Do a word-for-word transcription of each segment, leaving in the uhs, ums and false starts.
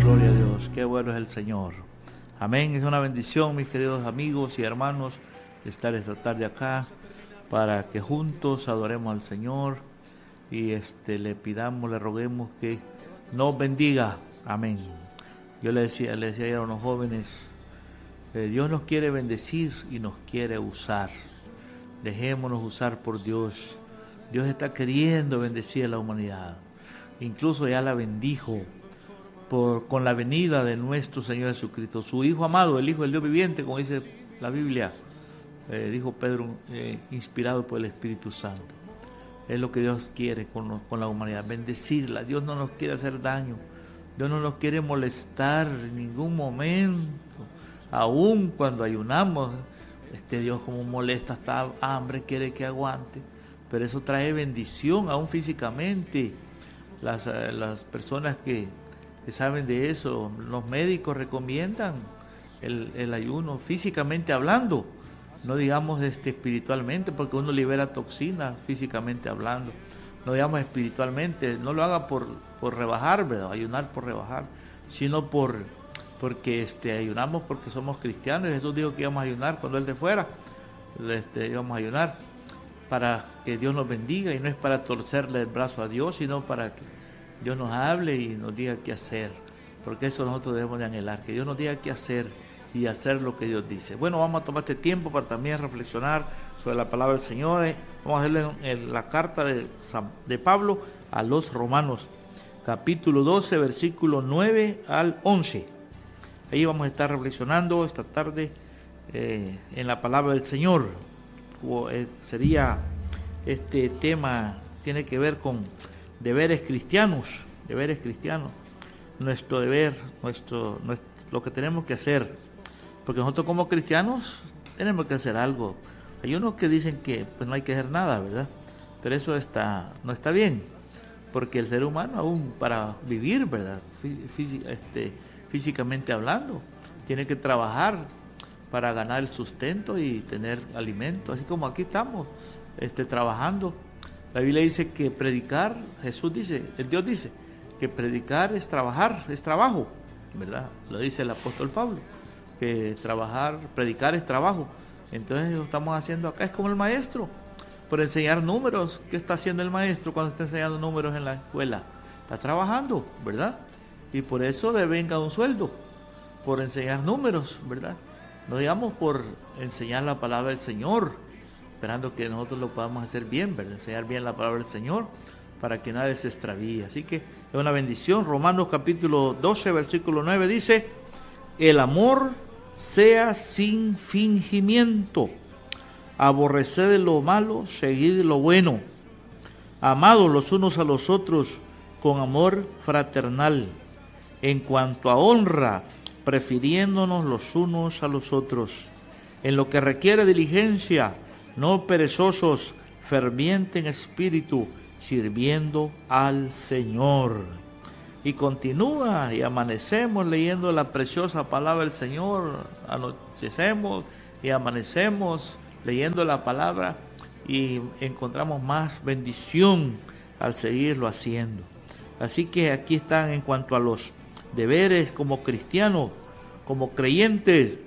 Gloria a Dios, qué bueno es el Señor. Amén, es una bendición, mis queridos amigos y hermanos, estar esta tarde acá para que juntos adoremos al Señor y este, le pidamos, le roguemos que nos bendiga. Amén. Yo le decía, le decía a unos jóvenes, eh, Dios nos quiere bendecir y nos quiere usar. Dejémonos usar por Dios. Dios está queriendo bendecir a la humanidad. Incluso ya la bendijo por, con la venida de nuestro Señor Jesucristo, su Hijo amado, el Hijo del Dios viviente, como dice la Biblia, eh, dijo Pedro, eh, inspirado por el Espíritu Santo. Es lo que Dios quiere con, con la humanidad, bendecirla. Dios no nos quiere hacer daño, Dios no nos quiere molestar en ningún momento, aún cuando ayunamos. Este Dios como molesta, está hambre, quiere que aguante, pero eso trae bendición aún físicamente. Las, las personas que, que saben de eso, los médicos recomiendan el, el ayuno físicamente hablando, no digamos este, espiritualmente, porque uno libera toxinas físicamente hablando, no digamos espiritualmente, no lo haga por, por rebajar, ¿verdad? Ayunar por rebajar, sino por, porque este, ayunamos porque somos cristianos. Jesús dijo que íbamos a ayunar cuando Él de fuera, este, íbamos a ayunar para que Dios nos bendiga, y no es para torcerle el brazo a Dios, sino para que Dios nos hable y nos diga qué hacer, porque eso nosotros debemos de anhelar, que Dios nos diga qué hacer y hacer lo que Dios dice. Bueno, vamos a tomar este tiempo para también reflexionar sobre la palabra del Señor. Vamos a leer en la carta de, de Pablo a los Romanos, capítulo doce, versículo nueve al once. Ahí vamos a estar reflexionando esta tarde eh, en la palabra del Señor. O, eh, sería este tema, tiene que ver con deberes cristianos, deberes cristianos, nuestro deber, nuestro, nuestro, lo que tenemos que hacer, porque nosotros como cristianos tenemos que hacer algo. Hay unos que dicen que pues no hay que hacer nada, ¿verdad? Pero eso está, no está bien, porque el ser humano aún para vivir, ¿verdad? Fí, este, físicamente hablando, tiene que trabajar para ganar el sustento y tener alimento, así como aquí estamos este, trabajando. La Biblia dice que predicar, Jesús dice, el Dios dice, que predicar es trabajar, es trabajo, ¿verdad? Lo dice el apóstol Pablo, que trabajar, predicar es trabajo. Entonces lo estamos haciendo acá, es como el maestro, por enseñar números. ¿Qué está haciendo el maestro cuando está enseñando números en la escuela? Está trabajando, ¿verdad? Y por eso devenga un sueldo, por enseñar números, ¿verdad? No digamos por enseñar la palabra del Señor, esperando que nosotros lo podamos hacer bien, ¿verdad? Enseñar bien la palabra del Señor, para que nadie se extravíe. Así que es una bendición. Romanos capítulo doce, versículo nueve dice, el amor sea sin fingimiento, aborreced lo malo, seguid lo bueno, amados los unos a los otros con amor fraternal, en cuanto a honra, prefiriéndonos los unos a los otros, en lo que requiere diligencia, no perezosos, ferviente en espíritu, sirviendo al Señor. Y continúa, y amanecemos leyendo la preciosa palabra del Señor, anochecemos y amanecemos leyendo la palabra, y encontramos más bendición al seguirlo haciendo. Así que aquí están en cuanto a los deberes como cristianos, como creyentes.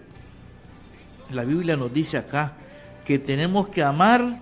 La Biblia nos dice acá que tenemos que amar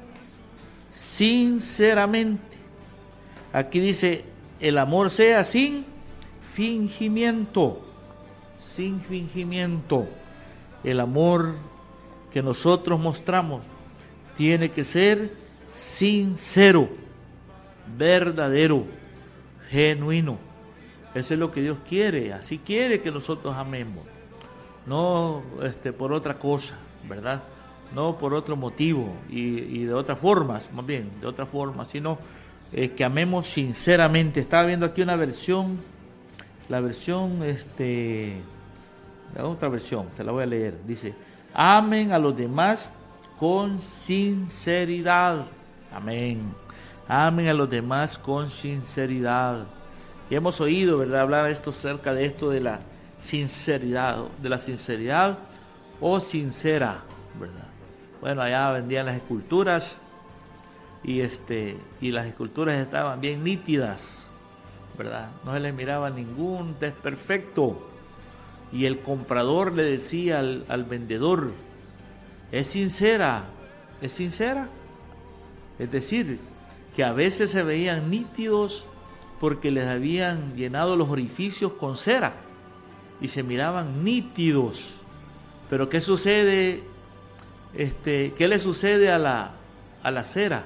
sinceramente. Aquí dice, el amor sea sin fingimiento, sin fingimiento. El amor que nosotros mostramos tiene que ser sincero, verdadero, genuino. Eso es lo que Dios quiere, así quiere que nosotros amemos, no este, por otra cosa, ¿verdad? No por otro motivo y, y de otras formas, más bien, de otra forma, sino eh, que amemos sinceramente. Estaba viendo aquí una versión, la versión, este, la otra versión, se la voy a leer, dice, amen a los demás con sinceridad, amén, amen a los demás con sinceridad. Y hemos oído, ¿verdad?, hablar esto acerca de esto de la sinceridad, de la sinceridad o sincera, ¿verdad? Bueno, allá vendían las esculturas y este y las esculturas estaban bien nítidas, ¿verdad? No se le miraba ningún desperfecto. Y el comprador le decía al, al vendedor, es sincera, es sincera. Es decir, que a veces se veían nítidos porque les habían llenado los orificios con cera y se miraban nítidos. Pero ¿qué sucede? Este, ¿qué le sucede a la, a la cera?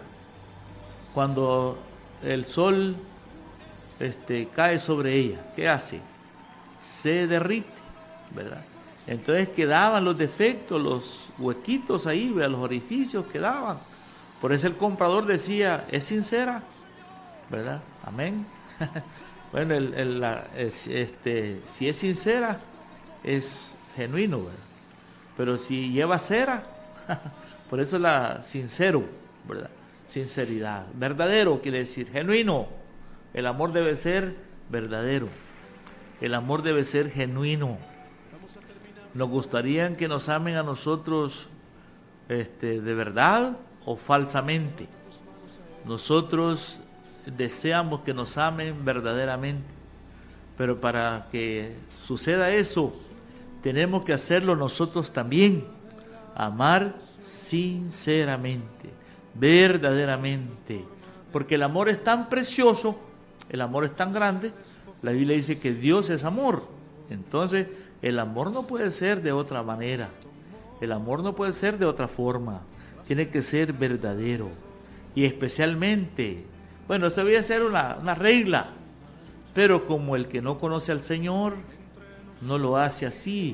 Cuando el sol este, cae sobre ella, ¿qué hace? Se derrite, ¿verdad? Entonces quedaban los defectos, los huequitos ahí, ¿verdad? Los orificios quedaban. Por eso el comprador decía, es sincera, ¿verdad? Amén. Bueno, el, el, la, es, este, si es sincera, es genuino, ¿verdad? Pero si lleva cera, por eso la sincero, ¿verdad? Sinceridad. Verdadero quiere decir genuino. El amor debe ser verdadero. El amor debe ser genuino. Nos gustaría que nos amen a nosotros este, de verdad o falsamente. Nosotros deseamos que nos amen verdaderamente, pero para que suceda eso, tenemos que hacerlo nosotros también. Amar sinceramente, verdaderamente, porque el amor es tan precioso, el amor es tan grande. La Biblia dice que Dios es amor. Entonces, el amor no puede ser de otra manera. El amor no puede ser de otra forma. Tiene que ser verdadero. Y especialmente, bueno, eso debe ser una, una regla. Pero como el que no conoce al Señor, no lo hace así.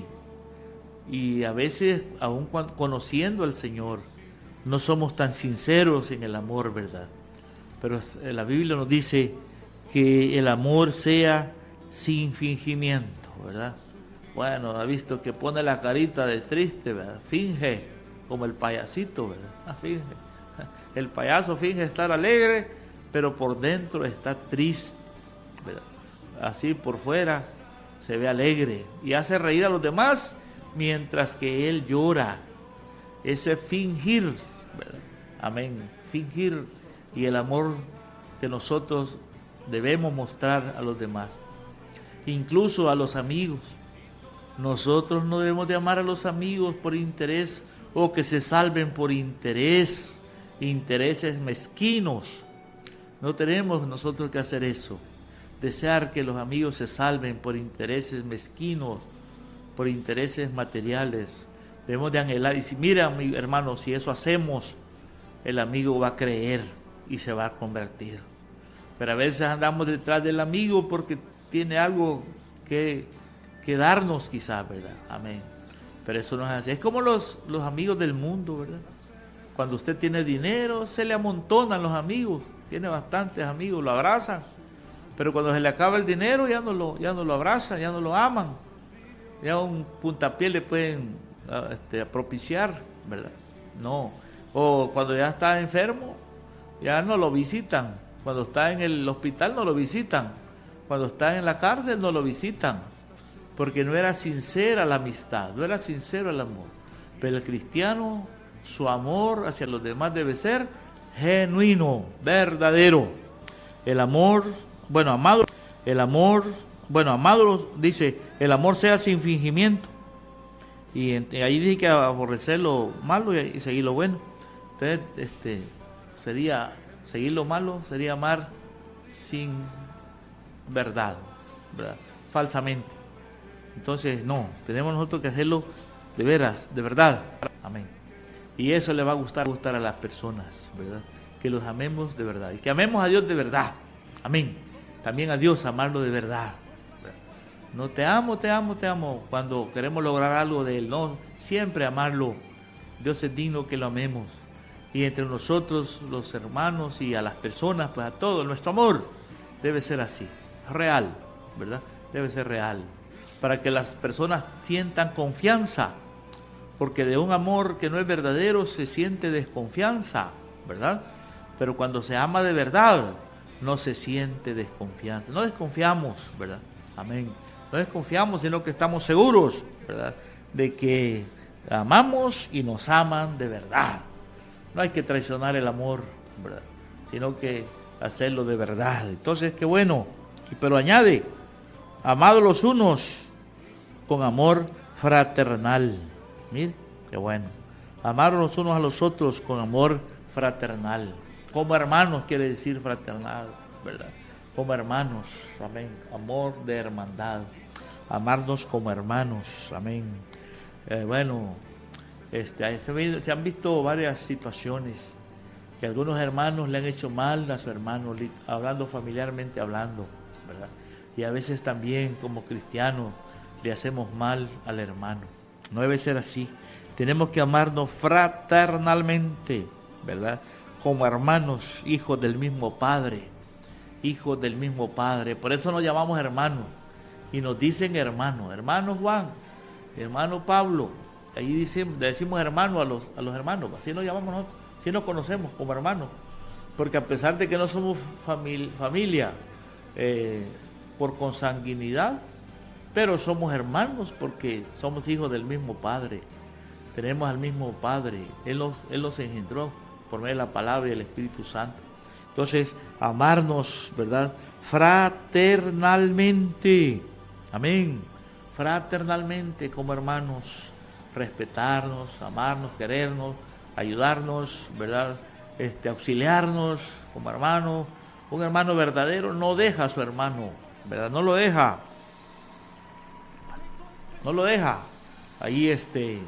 Y a veces, aun cuando, conociendo al Señor, no somos tan sinceros en el amor, ¿verdad? Pero la Biblia nos dice que el amor sea sin fingimiento, ¿verdad? Bueno, ha visto que pone la carita de triste, ¿verdad? Finge, como el payasito, ¿verdad? Ah, finge. El payaso finge estar alegre, pero por dentro está triste, ¿verdad? Así por fuera se ve alegre y hace reír a los demás mientras que él llora. Ese es fingir, ¿verdad? Amén. Fingir. Y el amor que nosotros debemos mostrar a los demás, incluso a los amigos. Nosotros no debemos de amar a los amigos por interés o que se salven por interés, intereses mezquinos. No tenemos nosotros que hacer eso, desear que los amigos se salven por intereses mezquinos, por intereses materiales. Debemos de anhelar, y si mira, mi hermano, si eso hacemos, el amigo va a creer y se va a convertir. Pero a veces andamos detrás del amigo porque tiene algo que, que darnos quizás, ¿verdad? Amén. Pero eso no es así. Es como los, los amigos del mundo, ¿verdad? Cuando usted tiene dinero, se le amontonan los amigos. Tiene bastantes amigos, lo abrazan. Pero cuando se le acaba el dinero, ya no lo, ya no lo abrazan, ya no lo aman. Ya un puntapié le pueden este, propiciar, ¿verdad? No. O cuando ya está enfermo, ya no lo visitan. Cuando está en el hospital no lo visitan. Cuando está en la cárcel no lo visitan. Porque no era sincera la amistad, no era sincero el amor. Pero el cristiano, su amor hacia los demás debe ser genuino, verdadero. El amor, bueno, amado, el amor, bueno, amado, dice, el amor sea sin fingimiento. Y, en, y ahí dice que aborrecer lo malo y, y seguir lo bueno. Entonces, este, sería, seguir lo malo sería amar sin verdad, ¿verdad? Falsamente. Entonces, no, tenemos nosotros que hacerlo de veras, de verdad. Amén. Y eso le va a gustar, gustar a las personas, ¿verdad? Que los amemos de verdad. Y que amemos a Dios de verdad. Amén. También a Dios amarlo de verdad. ¿Verdad? No te amo, te amo, te amo. Cuando queremos lograr algo de Él, no, siempre amarlo. Dios es digno que lo amemos. Y entre nosotros, los hermanos y a las personas, pues a todos, nuestro amor debe ser así, real, ¿verdad? Debe ser real. Para que las personas sientan confianza, porque de un amor que no es verdadero se siente desconfianza, ¿verdad? Pero cuando se ama de verdad, no se siente desconfianza. No desconfiamos, ¿verdad? Amén. No desconfiamos, sino que estamos seguros, ¿verdad? De que amamos y nos aman de verdad. No hay que traicionar el amor, ¿verdad? Sino que hacerlo de verdad. Entonces, qué bueno Pero añade, amados los unos con amor fraternal. Mire, qué bueno. Amar los unos a los otros con amor fraternal. Como hermanos quiere decir fraternal, ¿verdad? Como hermanos, amén. Amor de hermandad. Amarnos como hermanos, amén. Eh, bueno, este, se han visto varias situaciones que algunos hermanos le han hecho mal a su hermano, hablando familiarmente, hablando, ¿verdad? Y a veces también como cristianos le hacemos mal al hermano. No debe ser así. Tenemos que amarnos fraternalmente, ¿verdad? Como hermanos, hijos del mismo Padre, hijos del mismo Padre. Por eso nos llamamos hermanos y nos dicen hermanos, hermano Juan, hermano Pablo. Ahí dicen, le decimos hermano a los, a los hermanos, así nos llamamos nosotros, así nos conocemos como hermanos. Porque a pesar de que no somos famili- familia eh, por consanguinidad, pero somos hermanos porque somos hijos del mismo Padre. Tenemos al mismo Padre. Él los, Él los engendró por medio de la palabra y el Espíritu Santo. Entonces, amarnos, ¿verdad? Fraternalmente. Amén. Fraternalmente como hermanos. Respetarnos, amarnos, querernos, ayudarnos, ¿verdad? Este, auxiliarnos como hermanos. Un hermano verdadero no deja a su hermano, ¿verdad? No lo deja. No lo deja. Ahí este...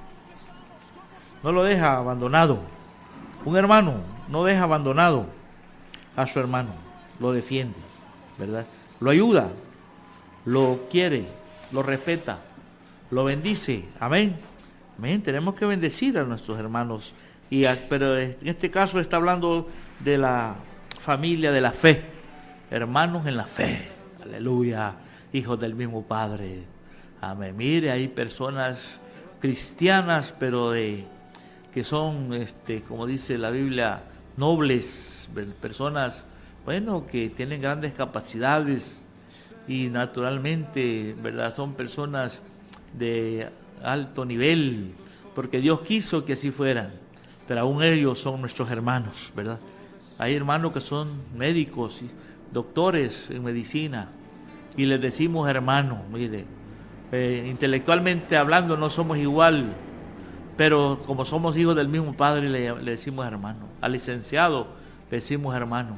No lo deja abandonado. Un hermano no deja abandonado a su hermano. Lo defiende, ¿verdad? Lo ayuda, lo quiere, lo respeta, lo bendice. Amén. Amén. Tenemos que bendecir a nuestros hermanos. Y a, pero en este caso está hablando de la familia de la fe. Hermanos en la fe. Aleluya. Hijos del mismo Padre. Amén. Mire, hay personas cristianas, pero de... que son, este, como dice la Biblia, nobles, personas, bueno, que tienen grandes capacidades y naturalmente, ¿verdad? Son personas de alto nivel, porque Dios quiso que así fueran, pero aún ellos son nuestros hermanos, ¿verdad? Hay hermanos que son médicos, doctores en medicina, y les decimos hermanos, mire, eh, intelectualmente hablando no somos igual, pero como somos hijos del mismo Padre le, le decimos hermano. Al licenciado le decimos hermano.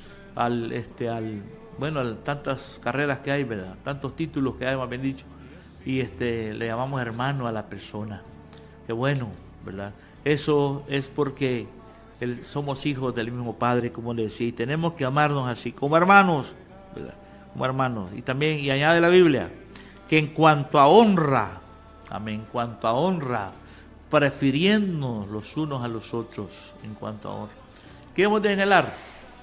Al este al bueno, a tantas carreras que hay, ¿verdad? Tantos títulos que hay, más bien dicho. Y este le llamamos hermano a la persona. Qué bueno, ¿verdad? Eso es porque el, somos hijos del mismo Padre, como le decía, y tenemos que amarnos así, como hermanos, ¿verdad? Como hermanos. Y también, y añade la Biblia, que en cuanto a honra, amén, en cuanto a honra, prefiriéndonos los unos a los otros en cuanto a honra. ¿Qué hemos de anhelar?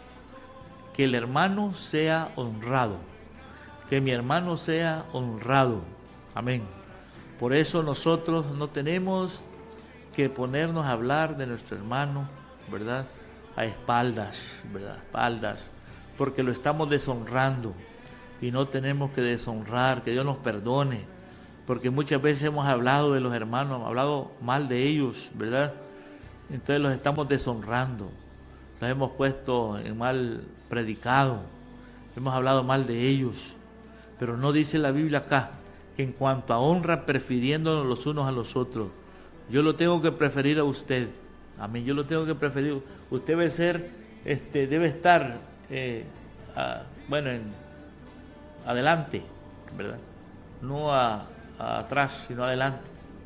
Que el hermano sea honrado, que mi hermano sea honrado. Amén. Por eso nosotros no tenemos que ponernos a hablar de nuestro hermano, ¿verdad? A espaldas, ¿verdad? Espaldas, porque lo estamos deshonrando y no tenemos que deshonrar, que Dios nos perdone. Porque muchas veces hemos hablado de los hermanos, hemos hablado mal de ellos, ¿verdad? Entonces los estamos deshonrando, los hemos puesto en mal predicado, hemos hablado mal de ellos. Pero no dice la Biblia acá que en cuanto a honra, prefiriéndonos los unos a los otros. Yo lo tengo que preferir a usted, a mí yo lo tengo que preferir. Usted debe ser, este, debe estar, eh, a, bueno, en, adelante, ¿verdad? No a... atrás, sino adelante.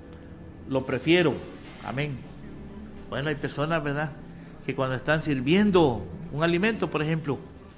Lo prefiero. Amén. Bueno, hay personas, ¿verdad?, que cuando están sirviendo un alimento, por ejemplo,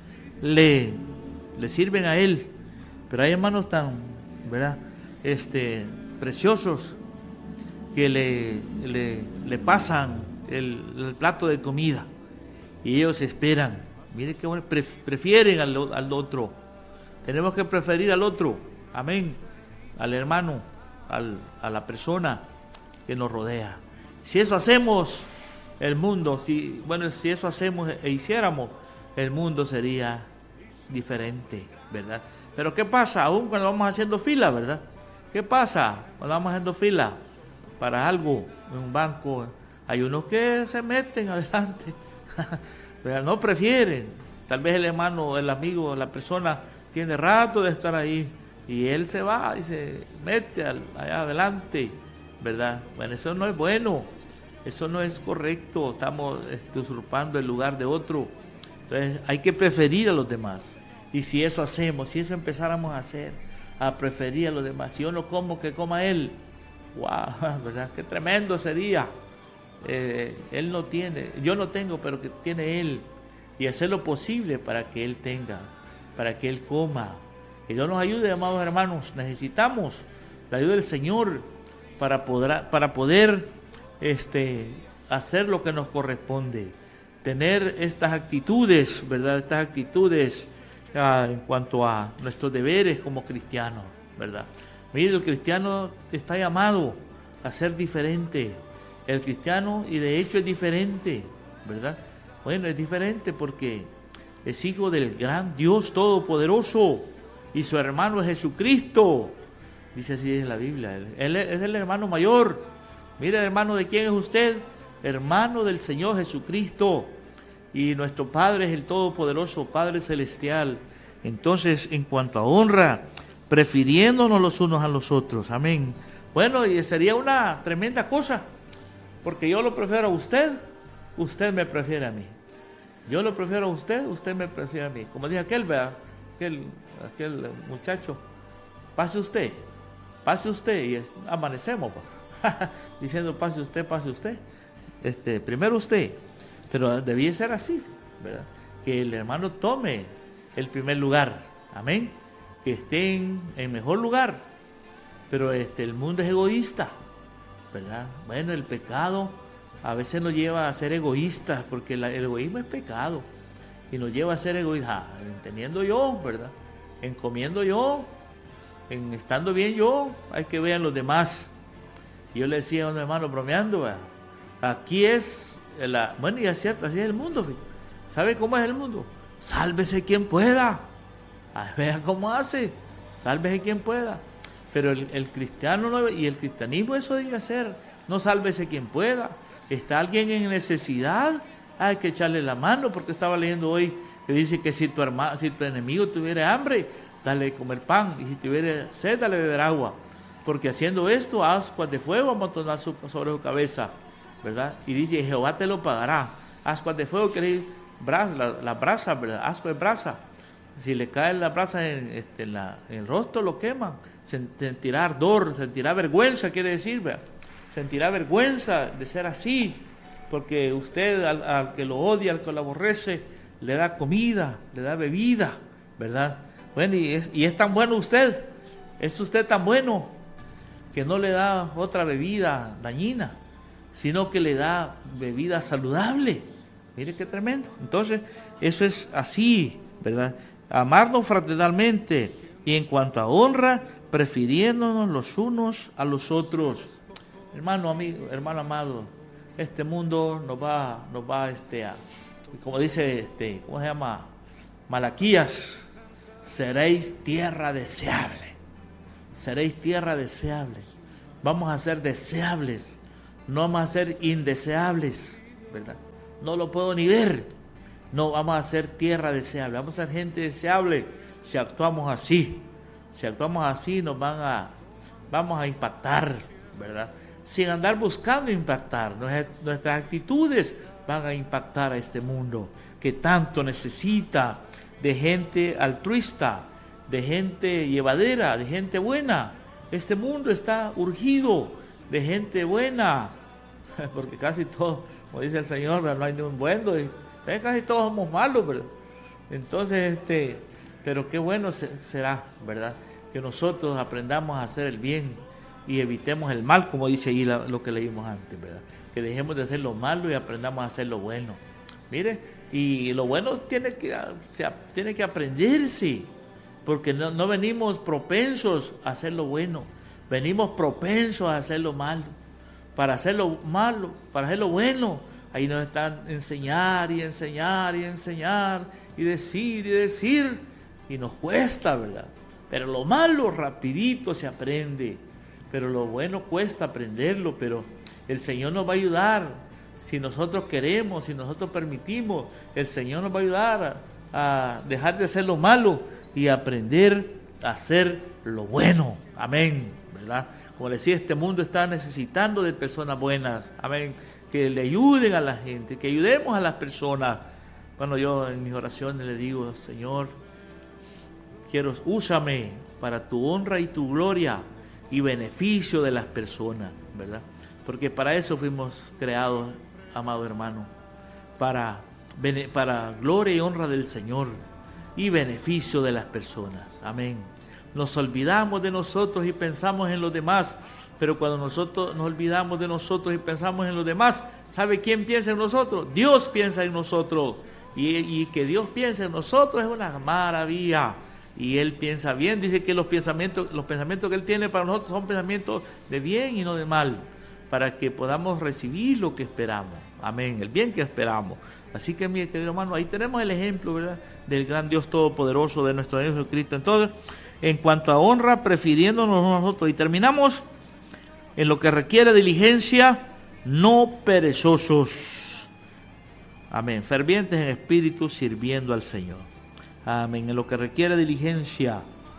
le, le sirven a él. Pero hay hermanos tan, ¿verdad?, este, preciosos que le, le, le pasan el, el plato de comida y ellos esperan. Mire que bueno, prefieren al, al otro. Tenemos que preferir al otro. Amén. Al hermano, al, a la persona que nos rodea. Si eso hacemos, el mundo, si bueno, si eso hacemos e hiciéramos, el mundo sería diferente, ¿verdad? Pero ¿qué pasa? Aún cuando vamos haciendo fila, ¿verdad? ¿Qué pasa cuando vamos haciendo fila para algo en un banco? Hay unos que se meten adelante, ¿verdad? No prefieren. Tal vez el hermano, el amigo, la persona tiene rato de estar ahí, y él se va y se mete al, allá adelante, ¿verdad? Bueno, eso no es bueno, eso no es correcto, estamos este, usurpando el lugar de otro. Entonces hay que preferir a los demás, y si eso hacemos, si eso empezáramos a hacer, a preferir a los demás, si yo no como, que coma él, wow, ¿verdad? Qué tremendo sería. Eh, él no tiene, yo no tengo, pero que tiene él, y hacer lo posible para que él tenga, para que él coma. Que Dios nos ayude, amados hermanos. Necesitamos la ayuda del Señor para poder, para poder este, hacer lo que nos corresponde, tener estas actitudes, ¿verdad? Estas actitudes ah, en cuanto a nuestros deberes como cristianos, ¿verdad? Mire, el cristiano está llamado a ser diferente. El cristiano, y de hecho es diferente, ¿verdad? Bueno, es diferente porque es hijo del gran Dios Todopoderoso, y su hermano es Jesucristo. Dice así en la Biblia. Él es el hermano mayor. Mire, hermano, ¿de quién es usted? Hermano del Señor Jesucristo. Y nuestro Padre es el Todopoderoso, Padre Celestial. Entonces, en cuanto a honra, prefiriéndonos los unos a los otros. Amén. Bueno, y sería una tremenda cosa, porque yo lo prefiero a usted, usted me prefiere a mí. Yo lo prefiero a usted, usted me prefiere a mí. Como dice aquel, ¿verdad? Aquel, aquel muchacho, pase usted, pase usted, y amanecemos diciendo pase usted, pase usted. Este, primero usted, pero debía ser así, ¿verdad? Que el hermano tome el primer lugar, amén, que esté en, en mejor lugar. Pero este, el mundo es egoísta, ¿verdad? Bueno, el pecado a veces nos lleva a ser egoístas, porque la, el egoísmo es pecado, y nos lleva a ser egoístas, en teniendo yo, ¿verdad? En comiendo yo, en estando bien yo, hay que ver a los demás. Yo le decía a un hermano bromeando, ¿verdad? Aquí es, la, bueno, y es cierto, así es el mundo, ¿sí? ¿Sabe cómo es el mundo? Sálvese quien pueda. Ah, vean cómo hace, sálvese quien pueda. Pero el, el cristiano no, y el cristianismo eso debe ser, no sálvese quien pueda. Está alguien en necesidad, hay que echarle la mano, porque estaba leyendo hoy que dice que si tu hermano, si tu enemigo tuviera hambre, dale de comer pan, y si tuviera sed, dale de beber agua, porque haciendo esto, ascuas de fuego vamos a tornar sobre su cabeza, ¿verdad? Y dice, Jehová te lo pagará. Ascuas de fuego quiere decir brasa, la, la brasa, ¿verdad? Asco de brasa. Si le cae la brasa en, este, en, la, en el rostro, lo queman. Sentirá ardor, sentirá vergüenza, quiere decir, ¿verdad? Sentirá vergüenza de ser así, porque usted al, al que lo odia, al que lo aborrece, le da comida, le da bebida, ¿verdad? Bueno, y es, y es tan bueno usted, es usted tan bueno, que no le da otra bebida dañina, sino que le da bebida saludable. Mire qué tremendo. Entonces, eso es así, ¿verdad? Amarnos fraternalmente, y en cuanto a honra, prefiriéndonos los unos a los otros. Hermano amigo, hermano amado, este mundo nos va, nos va este, a, como dice, este, ¿cómo se llama? Malaquías, seréis tierra deseable, seréis tierra deseable. Vamos a ser deseables, no vamos a ser indeseables, ¿verdad? No lo puedo ni ver. No, vamos a ser tierra deseable, vamos a ser gente deseable. Si actuamos así, si actuamos así, nos van a, vamos a impactar, ¿verdad? Sin andar buscando impactar, nuestras actitudes van a impactar a este mundo que tanto necesita de gente altruista, de gente llevadera, de gente buena. Este mundo está urgido de gente buena, porque casi todos, como dice el Señor, no hay ni un bueno, casi todos somos malos, ¿verdad? Entonces, este, pero qué bueno será, ¿verdad? Que nosotros aprendamos a hacer el bien y evitemos el mal, como dice ahí la, lo que leímos antes, ¿verdad? Que dejemos de hacer lo malo y aprendamos a hacer lo bueno. Mire, y lo bueno tiene que, se, tiene que aprenderse, porque no, no venimos propensos a hacer lo bueno, venimos propensos a hacer lo malo. Para hacer lo malo, para hacer lo bueno, ahí nos están enseñar y enseñar y enseñar y decir y decir, y nos cuesta, ¿verdad? Pero lo malo rapidito se aprende, pero lo bueno cuesta aprenderlo, pero el Señor nos va a ayudar. Si nosotros queremos, si nosotros permitimos, el Señor nos va a ayudar a, a dejar de hacer lo malo y aprender a hacer lo bueno. Amén, ¿verdad? Como le decía, este mundo está necesitando de personas buenas. Amén. Que le ayuden a la gente, que ayudemos a las personas. Bueno, yo en mis oraciones le digo, Señor, quiero, úsame para tu honra y tu gloria y beneficio de las personas, ¿verdad? Porque para eso fuimos creados, amado hermano, para, para gloria y honra del Señor y beneficio de las personas. Amén. Nos olvidamos de nosotros y pensamos en los demás, pero cuando nosotros nos olvidamos de nosotros y pensamos en los demás, ¿sabe quién piensa en nosotros? Dios piensa en nosotros, y, y que Dios piense en nosotros es una maravilla, y Él piensa bien. Dice que los pensamientos, los pensamientos que Él tiene para nosotros son pensamientos de bien y no de mal, para que podamos recibir lo que esperamos. Amén, el bien que esperamos. Así que, mi querido hermano, ahí tenemos el ejemplo, ¿verdad?, del gran Dios Todopoderoso, de nuestro Dios Jesucristo. Entonces, en cuanto a honra, prefiriéndonos nosotros. Y terminamos en lo que requiere diligencia, no perezosos. Amén. Fervientes en espíritu, sirviendo al Señor. Amén. En lo que requiere diligencia,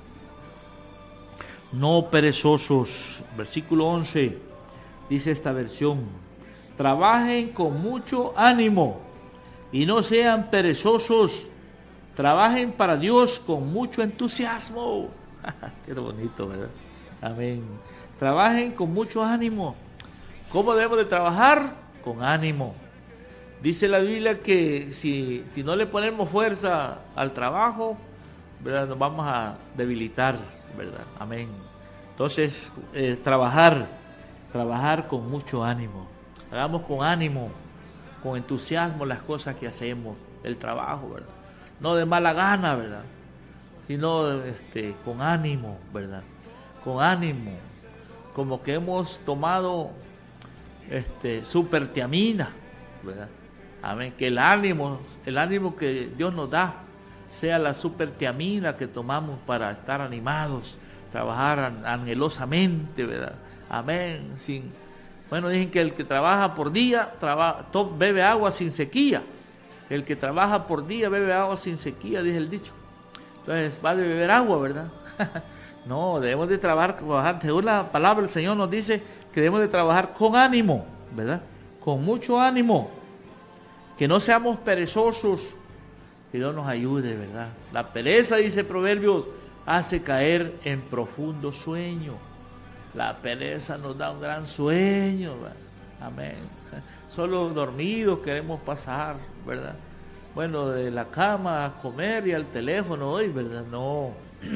no perezosos. Versículo once, dice esta versión: trabajen con mucho ánimo y no sean perezosos. Trabajen para Dios con mucho entusiasmo. Qué bonito, ¿verdad? Amén. Trabajen con mucho ánimo. ¿Cómo debemos de trabajar? Con ánimo. Dice la Biblia que si, si no le ponemos fuerza al trabajo, ¿verdad?, nos vamos a debilitar, ¿verdad? Amén. Entonces, eh, trabajar, trabajar con mucho ánimo. Hagamos con ánimo, con entusiasmo las cosas que hacemos, el trabajo, ¿verdad? No de mala gana, ¿verdad?, sino este, con ánimo, ¿verdad? Con ánimo, como que hemos tomado este, supertiamina, ¿verdad? Amén. Que el ánimo, el ánimo que Dios nos da sea la supertiamina que tomamos para estar animados, trabajar anhelosamente, ¿verdad? Amén. Sin, bueno, dicen que el que trabaja por día traba, to, bebe agua sin sequía. El que trabaja por día bebe agua sin sequía, dice el dicho. Entonces va a beber agua, ¿verdad? No, debemos de trabajar, trabajar. Según la palabra del Señor nos dice que debemos de trabajar con ánimo, ¿verdad? Con mucho ánimo. Que no seamos perezosos. Que Dios nos ayude, ¿verdad? La pereza, dice Proverbios, hace caer en profundo sueño. La pereza nos da un gran sueño, ¿verdad? Amén. Solo dormidos queremos pasar, ¿verdad? Bueno, de la cama a comer y al teléfono hoy, ¿verdad? No.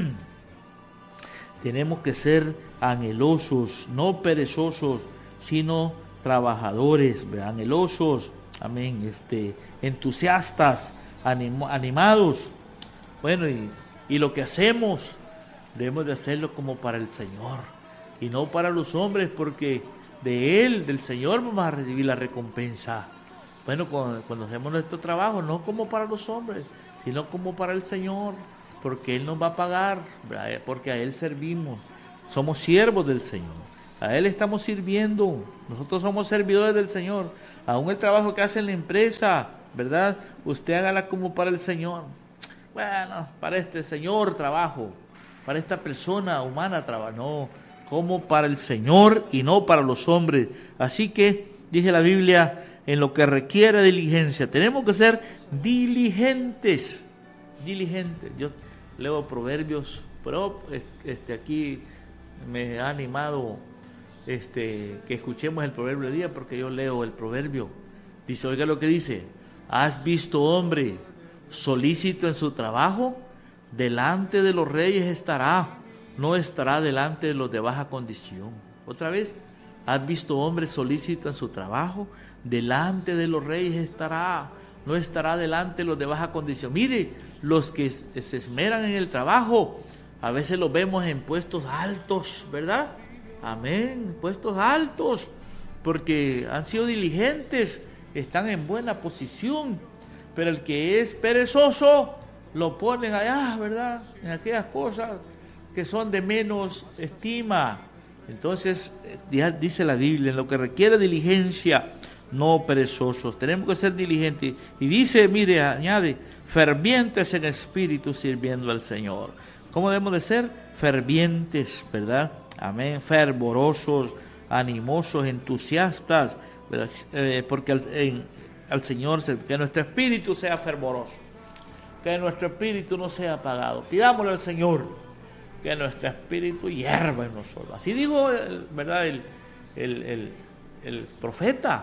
Tenemos que ser anhelosos, no perezosos, sino trabajadores, ¿verdad? Anhelosos, amén, este, entusiastas, anim, animados. Bueno, y, y lo que hacemos, debemos de hacerlo como para el Señor, y no para los hombres, porque de Él, del Señor, vamos a recibir la recompensa. Bueno, cuando, cuando hacemos nuestro trabajo, no como para los hombres, sino como para el Señor, porque Él nos va a pagar, ¿verdad? Porque a Él servimos, somos siervos del Señor, a Él estamos sirviendo, nosotros somos servidores del Señor. Aún el trabajo que hace en la empresa, ¿verdad?, usted hágala como para el Señor. Bueno, para este Señor trabajo, para esta persona humana trabajo, no, como para el Señor y no para los hombres. Así que, dice la Biblia, en lo que requiere diligencia, tenemos que ser diligentes, diligentes. Yo leo Proverbios, pero este, aquí me ha animado este, que escuchemos el proverbio del día, porque yo leo el proverbio. Dice, oiga lo que dice: ¿has visto hombre solícito en su trabajo? Delante de los reyes estará, no estará delante de los de baja condición. Otra vez, ¿has visto hombre solícito en su trabajo? Delante de los reyes estará, no estará delante de los de baja condición. Mire, los que se esmeran en el trabajo, a veces los vemos en puestos altos, ¿verdad? Amén, puestos altos, porque han sido diligentes, están en buena posición. Pero el que es perezoso, lo ponen allá, ¿verdad?, en aquellas cosas que son de menos estima. Entonces, dice la Biblia, en lo que requiere diligencia, no perezosos. Tenemos que ser diligentes. Y dice, mire, añade, fervientes en espíritu sirviendo al Señor. ¿Cómo debemos de ser? Fervientes, ¿verdad? Amén. Fervorosos, animosos, entusiastas, ¿verdad? Eh, porque al, en, al Señor, que nuestro espíritu sea fervoroso, que nuestro espíritu no sea apagado. Pidámosle al Señor que nuestro espíritu hierva en nosotros. Así dijo, ¿verdad? El, el, el, el profeta.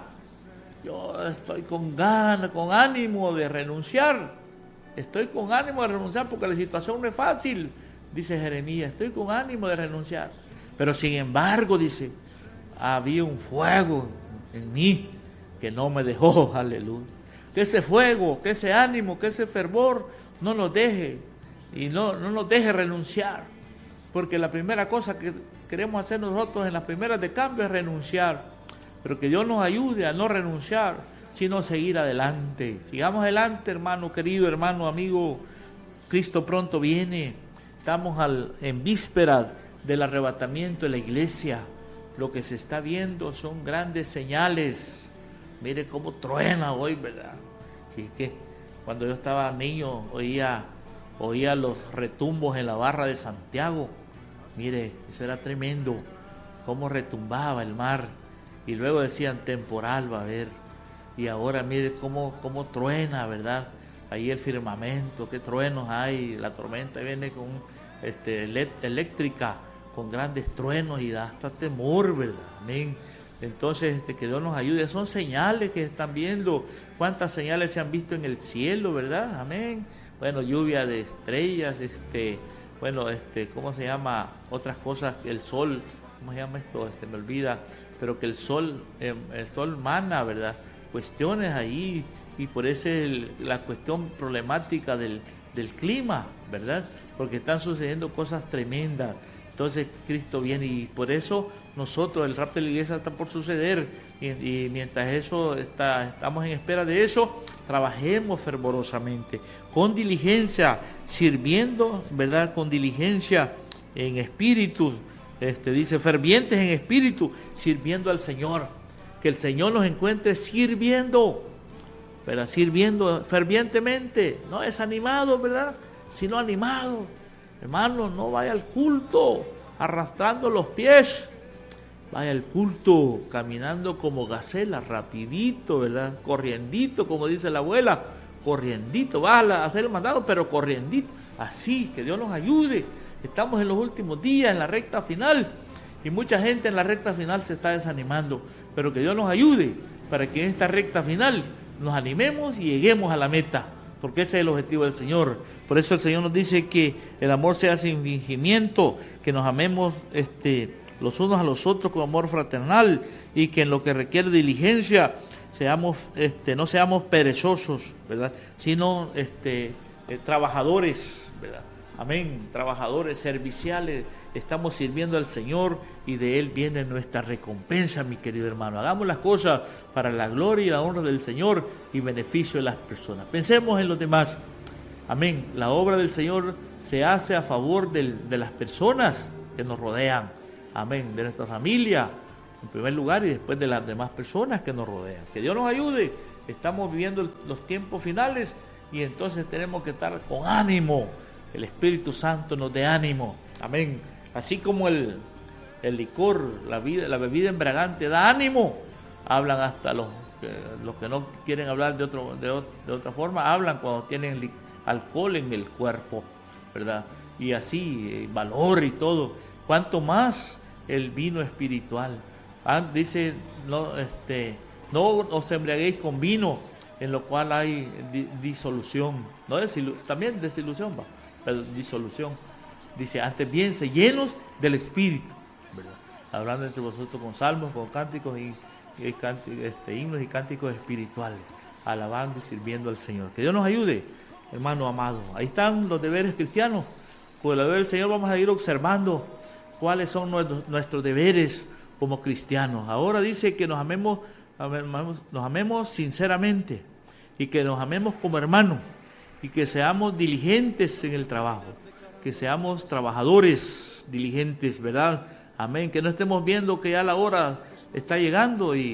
Yo estoy con ganas, con ánimo de renunciar. Estoy con ánimo de renunciar porque la situación no es fácil, dice Jeremías. Estoy con ánimo de renunciar. Pero sin embargo, dice, había un fuego en mí que no me dejó, aleluya. Que ese fuego, que ese ánimo, que ese fervor no nos deje y no, no nos deje renunciar. Porque la primera cosa que queremos hacer nosotros en las primeras de cambio es renunciar. Pero que Dios nos ayude a no renunciar, sino seguir adelante. Sigamos adelante, hermano querido, hermano, amigo. Cristo pronto viene. Estamos al, en vísperas del arrebatamiento de la iglesia. Lo que se está viendo son grandes señales. Mire cómo truena hoy, ¿verdad? Sí, que cuando yo estaba niño oía, oía los retumbos en la barra de Santiago. Mire, eso era tremendo. Cómo retumbaba el mar. Y luego decían temporal va a haber. Y ahora mire cómo, cómo truena, ¿verdad? Ahí el firmamento, qué truenos hay. La tormenta viene con este, eléctrica, con grandes truenos y da hasta temor, ¿verdad? Amén. Entonces, este, que Dios nos ayude. Son señales que están viendo. ¿Cuántas señales se han visto en el cielo, verdad? Amén. Bueno, lluvia de estrellas, este, bueno, este, ¿cómo se llama? Otras cosas, el sol, ¿cómo se llama esto? Se me olvida. Pero que el sol, eh, el sol mana, ¿verdad? Cuestiones ahí, y por eso es la cuestión problemática del, del clima, ¿verdad? Porque están sucediendo cosas tremendas. Entonces Cristo viene y por eso nosotros, el rapto de la iglesia está por suceder, y, y mientras eso está, estamos en espera de eso, trabajemos fervorosamente, con diligencia, sirviendo, ¿verdad? Con diligencia en espíritu. Este, dice, fervientes en espíritu, sirviendo al Señor. Que el Señor nos encuentre sirviendo, ¿verdad? Sirviendo fervientemente, no desanimado, ¿verdad? Sino animado. Hermano, no vaya al culto arrastrando los pies. Vaya al culto caminando como gacela, rapidito, ¿verdad? Corriendito, como dice la abuela, corriendito. Va a hacer el mandado, pero corriendito. Así, que Dios nos ayude. Estamos en los últimos días, en la recta final, y mucha gente en la recta final se está desanimando, pero que Dios nos ayude para que en esta recta final nos animemos y lleguemos a la meta, porque ese es el objetivo del Señor. Por eso el Señor nos dice que el amor sea sin fingimiento, que nos amemos este, los unos a los otros con amor fraternal, y que en lo que requiere diligencia seamos, este, no seamos perezosos, ¿verdad? Sino este, eh, trabajadores, ¿verdad? Amén, trabajadores serviciales, estamos sirviendo al Señor y de Él viene nuestra recompensa, mi querido hermano. Hagamos las cosas para la gloria y la honra del Señor y beneficio de las personas. Pensemos en los demás. Amén, la obra del Señor se hace a favor del, de las personas que nos rodean. Amén, de nuestra familia en primer lugar y después de las demás personas que nos rodean. Que Dios nos ayude. Estamos viviendo los tiempos finales y entonces tenemos que estar con ánimo. El Espíritu Santo nos dé ánimo. Amén. Así como el, el licor, la, vida, la bebida embriagante da ánimo, hablan hasta los, eh, los que no quieren hablar de, otro, de, de otra forma, hablan cuando tienen li, alcohol en el cuerpo, ¿verdad? Y así, eh, valor y todo. Cuanto más el vino espiritual. Ah, dice, no, este, no os embriaguéis con vino, en lo cual hay di, disolución. No desilu, también desilusión va. disolución, dice, antes bien se llenos del Espíritu, ¿verdad? Hablando entre vosotros con salmos, con cánticos y, y cánticos, este, himnos y cánticos espirituales, alabando y sirviendo al Señor. Que Dios nos ayude, hermano amado. Ahí están los deberes cristianos. Con el deber del Señor vamos a ir observando cuáles son nuestros, nuestros deberes como cristianos. Ahora dice que nos amemos, amemos, nos amemos sinceramente y que nos amemos como hermanos. Y que seamos diligentes en el trabajo, que seamos trabajadores diligentes, ¿verdad? Amén, que no estemos viendo que ya la hora está llegando y,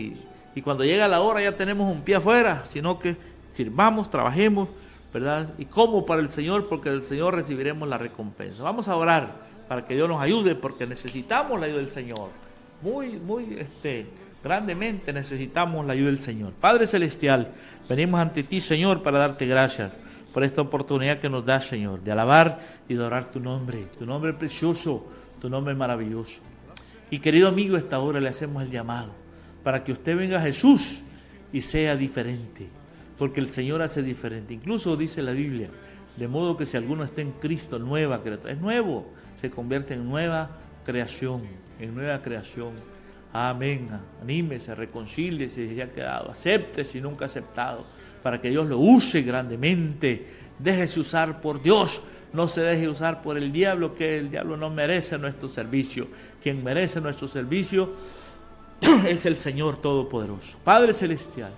y cuando llega la hora ya tenemos un pie afuera, sino que sirvamos, trabajemos, ¿verdad? Y como para el Señor, porque del Señor recibiremos la recompensa. Vamos a orar para que Dios nos ayude, porque necesitamos la ayuda del Señor. Muy, muy, este, grandemente necesitamos la ayuda del Señor. Padre Celestial, venimos ante ti, Señor, para darte gracias por esta oportunidad que nos das, Señor, de alabar y de orar tu nombre, tu nombre precioso, tu nombre maravilloso. Y querido amigo, a esta hora le hacemos el llamado para que usted venga a Jesús y sea diferente, porque el Señor hace diferente. Incluso dice la Biblia, de modo que si alguno está en Cristo, nueva criatura, es nuevo, se convierte en nueva creación, en nueva creación. Amén. Anímese, reconcíliese si se ha quedado, acepte si nunca ha aceptado, para que Dios lo use grandemente. Déjese usar por Dios, no se deje usar por el diablo, que el diablo no merece nuestro servicio. Quien merece nuestro servicio es el Señor Todopoderoso. Padre Celestial,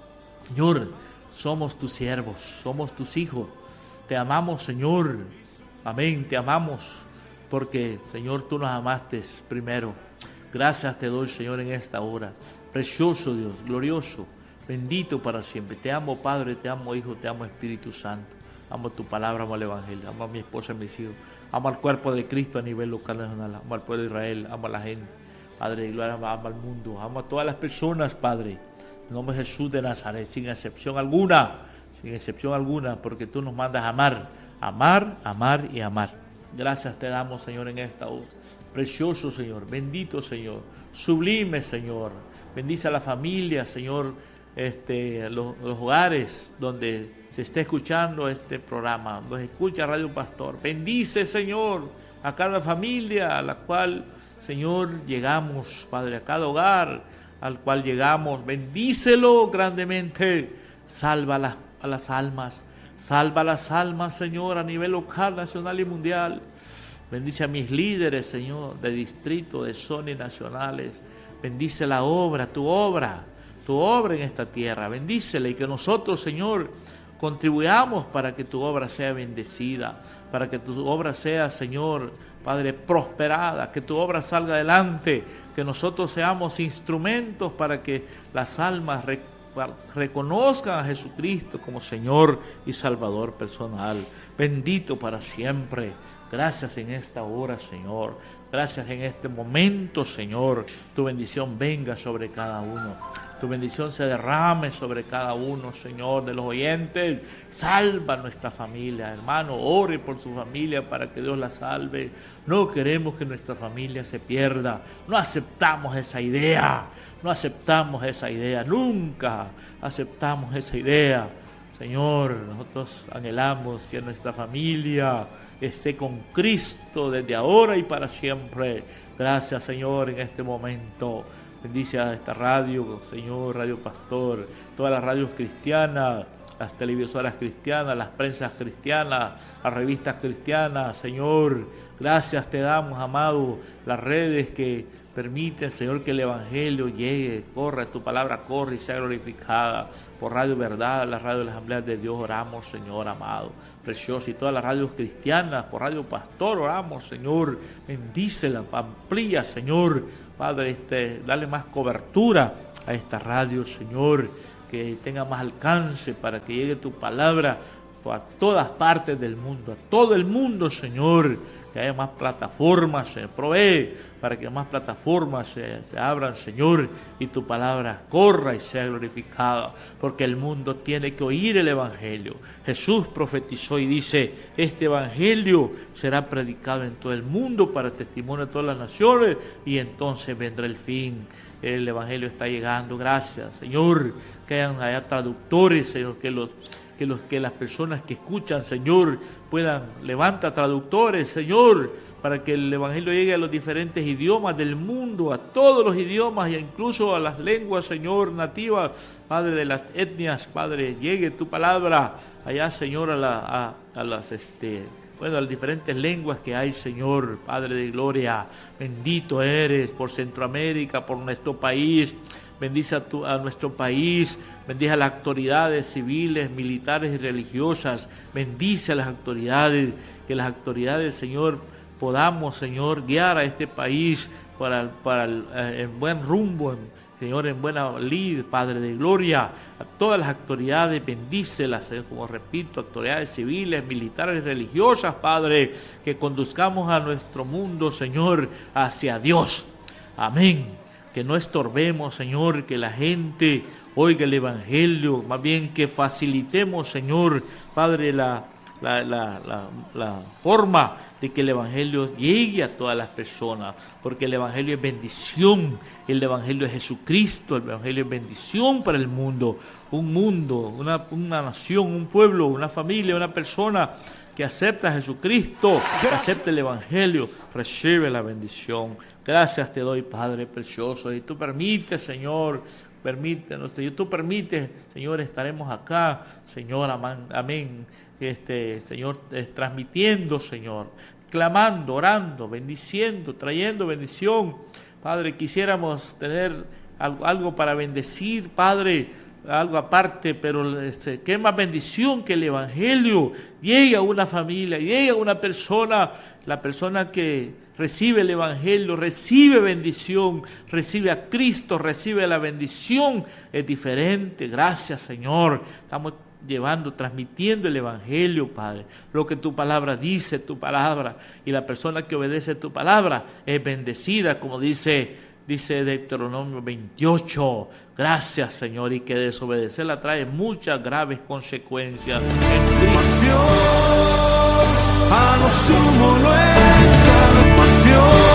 Señor, somos tus siervos, somos tus hijos, te amamos, Señor, amén, te amamos, porque, Señor, tú nos amaste primero. Gracias te doy, Señor, en esta hora, precioso Dios, glorioso, bendito para siempre. Te amo, Padre, te amo, Hijo, te amo, Espíritu Santo, amo tu palabra, amo el Evangelio, amo a mi esposa y mis hijos, amo al cuerpo de Cristo a nivel local, nacional, amo al pueblo de Israel, amo a la gente, Padre de gloria, amo al mundo, amo a todas las personas, Padre, en nombre de Jesús de Nazaret, sin excepción alguna, sin excepción alguna, porque tú nos mandas a amar, amar, amar y amar. Gracias te damos, Señor, en esta hora. Precioso, Señor, bendito, Señor, sublime, Señor. Bendice a la familia, Señor, este, los, los hogares donde se esté escuchando este programa, donde se escucha Radio Pastor. Bendice, Señor, a cada familia a la cual, Señor, llegamos, Padre, a cada hogar al cual llegamos. Bendícelo grandemente. Salva a las, a las almas. Salva las almas, Señor, a nivel local, nacional y mundial. Bendice a mis líderes, Señor, de distrito, de zona y nacionales. Bendice la obra, tu obra, tu obra en esta tierra. Bendícela y que nosotros, Señor, contribuyamos para que tu obra sea bendecida, para que tu obra sea, Señor, Padre, prosperada, que tu obra salga adelante, que nosotros seamos instrumentos para que las almas reconozcan reconozcan a Jesucristo como Señor y Salvador personal. Bendito para siempre. Gracias en esta hora, Señor. Gracias en este momento, Señor. Tu bendición venga sobre cada uno. Tu bendición se derrame sobre cada uno, Señor, de los oyentes. Salva a nuestra familia, hermano. Ore por su familia para que Dios la salve. No queremos que nuestra familia se pierda. No aceptamos esa idea. No aceptamos esa idea. Nunca aceptamos esa idea. Señor, nosotros anhelamos que nuestra familia esté con Cristo desde ahora y para siempre. Gracias, Señor, en este momento. Bendice a esta radio, Señor, Radio Pastor, todas las radios cristianas, las televisoras cristianas, las prensas cristianas, las revistas cristianas, Señor. Gracias te damos, amado, las redes que permiten, Señor, que el Evangelio llegue, corra, tu palabra corre y sea glorificada. Por Radio Verdad, la radio de las Asambleas de Dios, oramos, Señor, amado, precioso. Y todas las radios cristianas, por Radio Pastor, oramos, Señor. Bendícela, amplía, Señor. Padre, este, dale más cobertura a esta radio, Señor, que tenga más alcance para que llegue tu palabra a todas partes del mundo, a todo el mundo, Señor, que haya más plataformas, se provee para que más plataformas se, se abran, Señor, y tu palabra corra y sea glorificada, porque el mundo tiene que oír el Evangelio. Jesús profetizó y dice, este Evangelio será predicado en todo el mundo para testimonio de todas las naciones, y entonces vendrá el fin. El Evangelio está llegando, gracias, Señor, que hayan haya traductores, Señor, que los que los que las personas que escuchan, Señor, puedan levanta traductores, Señor, para que el Evangelio llegue a los diferentes idiomas del mundo, a todos los idiomas e incluso a las lenguas, Señor, nativas, Padre, de las etnias, Padre, llegue tu palabra allá, Señor, a, la, a, a las este bueno, a las diferentes lenguas que hay, Señor, Padre de gloria. Bendito eres por Centroamérica, por nuestro país. Bendice a, tu, a nuestro país, bendice a las autoridades civiles, militares y religiosas, bendice a las autoridades, que las autoridades, Señor, podamos, Señor, guiar a este país para, para el, el buen rumbo, Señor, en buena lid, Padre de gloria, a todas las autoridades, bendícelas, Señor, como repito, autoridades civiles, militares, religiosas, Padre, que conduzcamos a nuestro mundo, Señor, hacia Dios. Amén. Que no estorbemos, Señor, que la gente oiga el Evangelio, más bien que facilitemos, Señor, Padre, la, la, la, la, la forma de que el Evangelio llegue a todas las personas, porque el Evangelio es bendición, el Evangelio es Jesucristo, el Evangelio es bendición para el mundo, un mundo, una, una nación, un pueblo, una familia, una persona que acepta a Jesucristo, que acepta el Evangelio, recibe la bendición. Gracias te doy, Padre precioso, y tú permites, Señor, permítenos, Señor, tú permites, Señor, estaremos acá, Señor, amén, amén. Este, Señor, eh, transmitiendo, Señor, clamando, orando, bendiciendo, trayendo bendición. Padre, quisiéramos tener algo, algo para bendecir, Padre, algo aparte, pero este, qué más bendición que el Evangelio llegue a una familia, llegue a una persona, la persona que recibe el Evangelio, recibe bendición, recibe a Cristo, recibe la bendición, es diferente. Gracias, Señor, estamos llevando, transmitiendo el Evangelio, Padre, lo que tu palabra dice, tu palabra, y la persona que obedece tu palabra es bendecida, como dice, dice Deuteronomio veintiocho. Gracias, Señor, y que desobedecerla trae muchas graves consecuencias en Cristo. Dios a lo sumo lo exaltó, mas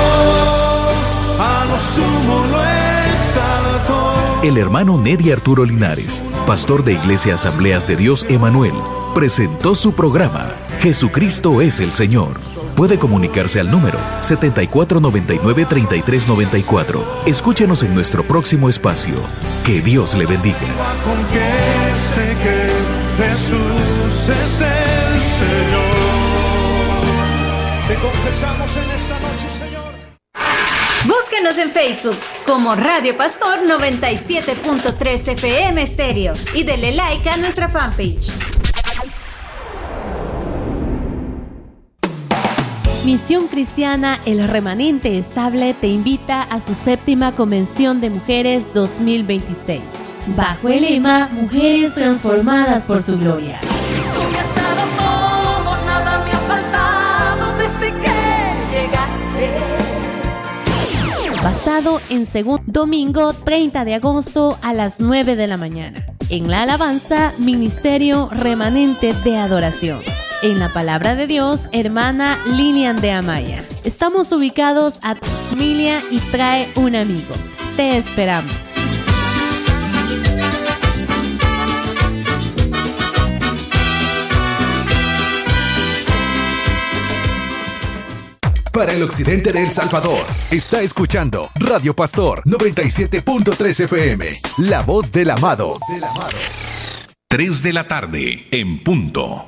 Dios a lo sumo lo exaltó. El hermano Neri Arturo Linares, pastor de Iglesia Asambleas de Dios Emanuel, presentó su programa Jesucristo es el Señor. Puede comunicarse al número setenta y cuatro noventa y nueve treinta y tres noventa y cuatro. Escúchenos en nuestro próximo espacio. Que Dios le bendiga. Confiese que Jesús es el Señor. Te confesamos en esta noche, Señor. Búsquenos en Facebook como Radio Pastor noventa y siete punto tres F M Estéreo y denle like a nuestra fanpage. Misión Cristiana El Remanente Estable te invita a su séptima Convención de Mujeres dos mil veintiséis, bajo el lema Mujeres transformadas por su gloria. Tú me has dado todo, nada me ha faltado desde que llegaste. Basado en segundo domingo treinta de agosto a las nueve de la mañana. En la alabanza, Ministerio Remanente de Adoración. En la palabra de Dios, hermana Lilian de Amaya. Estamos ubicados a tu familia y trae un amigo. Te esperamos. Para el occidente de El Salvador, está escuchando Radio Pastor noventa y siete punto tres F M, la voz del amado. tres de la tarde, en punto.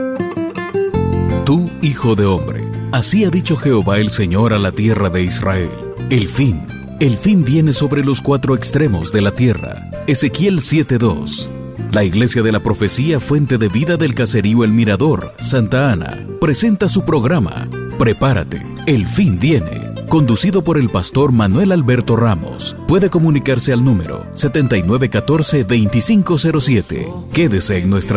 Tú, hijo de hombre, así ha dicho Jehová el Señor a la tierra de Israel. El fin, el fin viene sobre los cuatro extremos de la tierra. Ezequiel siete dos. La Iglesia de la Profecía Fuente de Vida del Caserío El Mirador, Santa Ana, presenta su programa Prepárate, el fin viene, conducido por el pastor Manuel Alberto Ramos. Puede comunicarse al número setenta y nueve catorce veinticinco cero siete. Quédese en nuestra